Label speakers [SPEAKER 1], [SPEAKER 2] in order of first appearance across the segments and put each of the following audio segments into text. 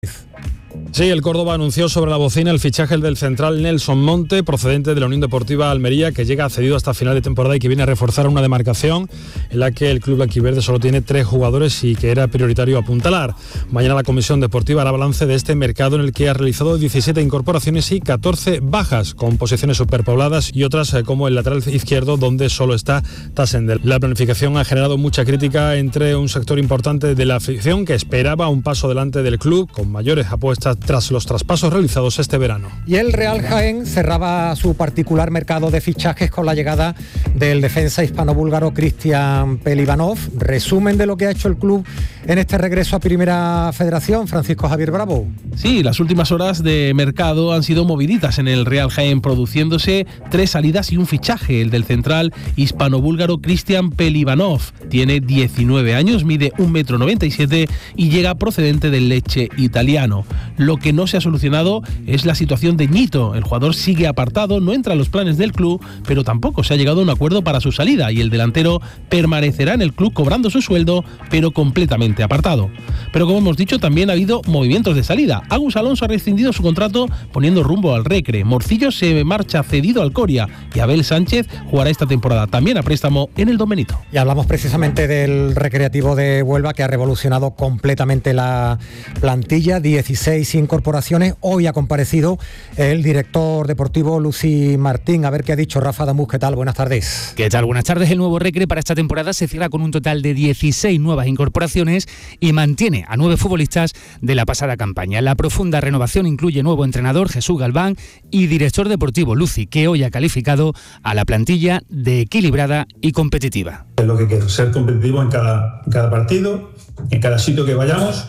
[SPEAKER 1] Sí, el Córdoba anunció sobre la bocina el fichaje del central Nelson Monte, procedente de la Unión Deportiva Almería, que llega cedido hasta final de temporada y que viene a reforzar una demarcación en la que el club blanquiverde solo tiene 3 jugadores y que era prioritario apuntalar. Mañana la Comisión Deportiva hará balance de este mercado en el que ha realizado 17 incorporaciones y 14 bajas, con posiciones superpobladas y otras como el lateral izquierdo, donde solo está Tassendel. La planificación ha generado mucha crítica entre un sector importante de la afición que esperaba un paso adelante del club con mayores apuestas tras los traspasos realizados este verano.
[SPEAKER 2] Y el Real Jaén cerraba su particular mercado de fichajes con la llegada del defensa hispano-búlgaro Cristian Pelivanov. Resumen de lo que ha hecho el club en este regreso a Primera Federación, Francisco Javier Bravo.
[SPEAKER 3] Sí, las últimas horas de mercado han sido moviditas en el Real Jaén, produciéndose 3 salidas y un fichaje, el del central hispano-búlgaro Cristian Pelivanov. Tiene 19 años, mide 1,97 m y llega procedente del Lecce italiano. Lo que no se ha solucionado es la situación de Ñito. El jugador sigue apartado, no entra en los planes del club, pero tampoco se ha llegado a un acuerdo para su salida y el delantero permanecerá en el club cobrando su sueldo, pero completamente apartado. Pero como hemos dicho, también ha habido movimientos de salida. Agus Alonso ha rescindido su contrato poniendo rumbo al Recre. Morcillo se marcha cedido al Coria y Abel Sánchez jugará esta temporada también a préstamo en el Don Benito.
[SPEAKER 2] Y hablamos precisamente del Recreativo de Huelva, que ha revolucionado completamente la plantilla, 16 incorporaciones. Hoy ha comparecido el director deportivo Lucy Martín. A ver qué ha dicho Rafa Damus. ¿Qué tal? Buenas tardes.
[SPEAKER 4] ¿Qué tal? Buenas tardes. El nuevo Recre para esta temporada se cierra con un total de 16 nuevas incorporaciones y mantiene a 9 futbolistas de la pasada campaña. La profunda renovación incluye nuevo entrenador, Jesús Galván, y director deportivo, Lucy, que hoy ha calificado a la plantilla de equilibrada y competitiva.
[SPEAKER 5] Es lo que quiero, ser competitivo en cada partido, en cada sitio que vayamos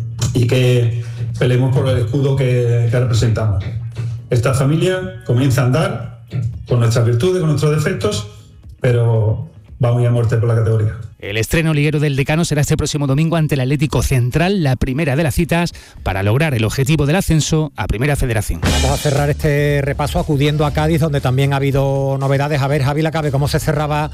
[SPEAKER 5] y que peleemos por el escudo que representamos. Esta familia comienza a andar con nuestras virtudes, con nuestros defectos, pero vamos a muerte por la categoría.
[SPEAKER 4] El estreno liguero del Decano será este próximo domingo ante el Atlético Central, la primera de las citas para lograr el objetivo del ascenso a Primera Federación.
[SPEAKER 2] Vamos a cerrar este repaso acudiendo a Cádiz, donde también ha habido novedades. A ver, Javi Lacabe, ¿cómo se cerraba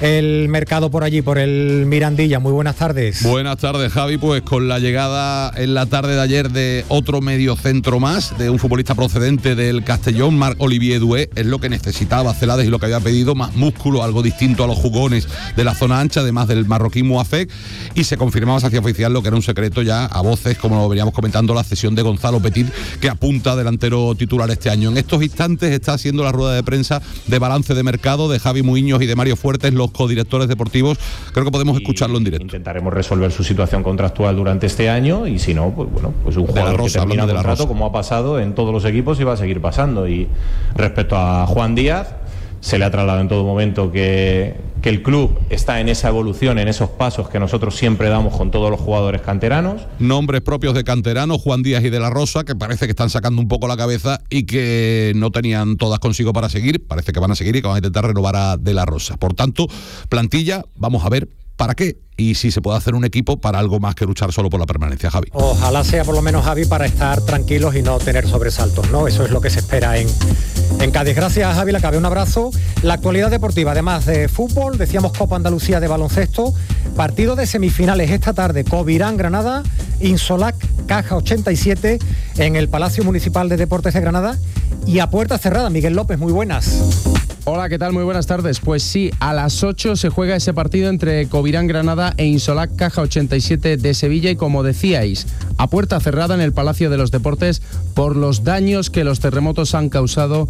[SPEAKER 2] el mercado por allí, por el Mirandilla? Muy buenas tardes.
[SPEAKER 6] Buenas tardes, Javi. Pues con la llegada en la tarde de ayer de otro mediocentro más, de un futbolista procedente del Castellón, Marc-Olivier Doué, es lo que necesitaba Celades y lo que había pedido, más músculo, algo distinto a los jugones de la zona ancha, además del marroquí Mouafek, y se confirmaba, se hacía oficial lo que era un secreto ya a voces, como lo veníamos comentando, la cesión de Gonzalo Petit, que apunta delantero titular este año. En estos instantes está haciendo la rueda de prensa de balance de mercado de Javi Muiños y de Mario Fuertes, los codirectores deportivos. Creo que podemos escucharlo en directo.
[SPEAKER 7] Intentaremos resolver su situación contractual durante este año y si no, pues bueno, pues un jugador que termina el contrato, como ha pasado en todos los equipos y va a seguir pasando. Y respecto a Juan Díaz, se le ha trasladado en todo momento que el club está en esa evolución, en esos pasos que nosotros siempre damos con todos los jugadores canteranos.
[SPEAKER 6] Nombres propios de canteranos, Juan Díaz y De la Rosa, que parece que están sacando un poco la cabeza y que no tenían todas consigo para seguir. Parece que van a seguir y que van a intentar renovar a De la Rosa. Por tanto, plantilla, vamos a ver para qué y si se puede hacer un equipo para algo más que luchar solo por la permanencia, Javi.
[SPEAKER 2] Ojalá sea por lo menos, Javi, para estar tranquilos y no tener sobresaltos, ¿no? Eso es lo que se espera en Cádiz. Gracias, Javi Lacabe, un abrazo. La actualidad deportiva, además de fútbol, decíamos Copa Andalucía de baloncesto, partido de semifinales esta tarde, Covirán-Granada, Insolac Caja 87 en el Palacio Municipal de Deportes de Granada y a puerta cerrada. Miguel López, muy buenas.
[SPEAKER 8] Hola, ¿qué tal? Muy buenas tardes. Pues sí, a las 8 se juega ese partido entre Covirán Granada e Insolac Caja 87 de Sevilla y, como decíais, a puerta cerrada en el Palacio de los Deportes por los daños que los terremotos han causado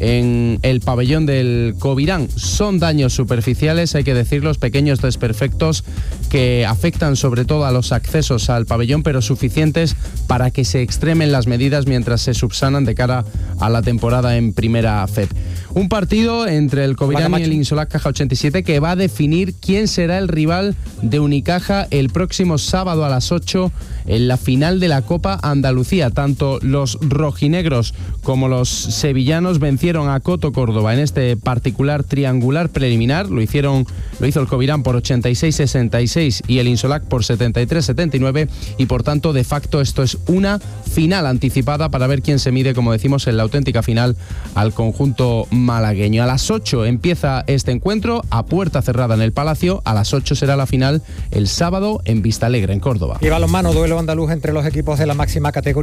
[SPEAKER 8] en el pabellón del Covirán. Son daños superficiales, hay que decirlos, pequeños desperfectos que afectan sobre todo a los accesos al pabellón, pero suficientes para que se extremen las medidas mientras se subsanan de cara a la temporada en Primera FED. Un partido entre el Covirán y el Insolac Caja 87 que va a definir quién será el rival de Unicaja el próximo sábado a las 8 en la final de la Copa Andalucía. Tanto los rojinegros como los sevillanos vencieron a Coto Córdoba en este particular triangular preliminar. Lo hizo el Covirán por 86-66 y el Insolac por 73-79 y por tanto de facto esto es una final anticipada para ver quién se mide, como decimos, en la auténtica final al conjunto malagueño. A las 8 empieza este encuentro a puerta cerrada en el Palacio. A las 8 será la final el sábado en Vistalegre, en Córdoba.
[SPEAKER 2] Y balonmano, duelo andaluz entre los equipos de la máxima categoría.